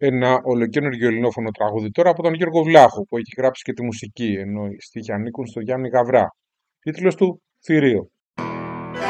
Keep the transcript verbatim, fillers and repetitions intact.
ένα ολοκαίνουργιο ελληνόφωνο τραγούδι τώρα από τον Γιώργο Βλάχο που έχει γράψει και τη μουσική, ενώ οι στίχοι ανήκουν στο Γιάννη Γαβρά. Τίτλος του Θηρίο.